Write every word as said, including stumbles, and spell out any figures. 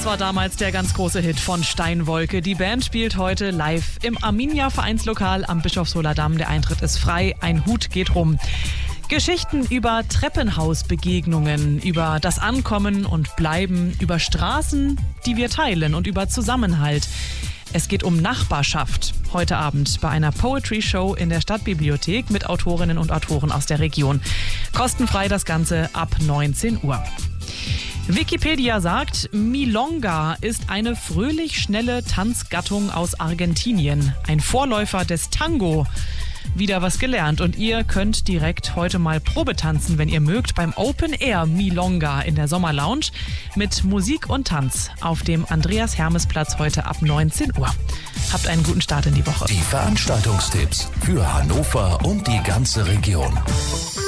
Das war damals der ganz große Hit von Steinwolke. Die Band spielt heute live im Arminia Vereinslokal am Bischofshofer Damm. Der Eintritt ist frei, ein Hut geht rum. Geschichten über Treppenhausbegegnungen, über das Ankommen und Bleiben, über Straßen, die wir teilen und über Zusammenhalt. Es geht um Nachbarschaft. Heute Abend bei einer Poetry Show in der Stadtbibliothek mit Autorinnen und Autoren aus der Region. Kostenfrei das Ganze ab neunzehn Uhr. Wikipedia sagt, Milonga ist eine fröhlich schnelle Tanzgattung aus Argentinien. Ein Vorläufer des Tango. Wieder was gelernt und ihr könnt direkt heute mal Probe tanzen, wenn ihr mögt, beim Open Air Milonga in der Sommerlounge mit Musik und Tanz auf dem Andreas-Hermes-Platz heute ab neunzehn Uhr. Habt einen guten Start in die Woche. Die Veranstaltungstipps für Hannover und die ganze Region.